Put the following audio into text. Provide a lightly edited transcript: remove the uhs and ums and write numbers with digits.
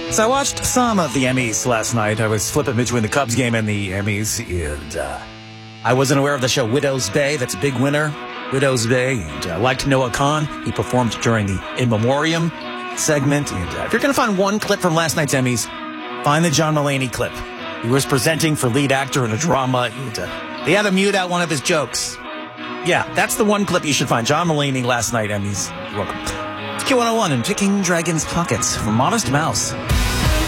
So I watched some of the Emmys last night. I was flipping between the Cubs game and the Emmys, and I wasn't aware of the show Widow's Bay. That's a big winner, Widow's Bay. And I liked Noah Kahn. He performed during the In Memoriam segment. And if you're going to find one clip from last night's Emmys, find the John Mulaney clip. He was presenting for lead actor in a drama. And, they had to mute out one of his jokes. Yeah, that's the one clip you should find. John Mulaney last night, Emmys. You're welcome. It's Q101 and Picking Dragon's Pockets from Modest Mouse.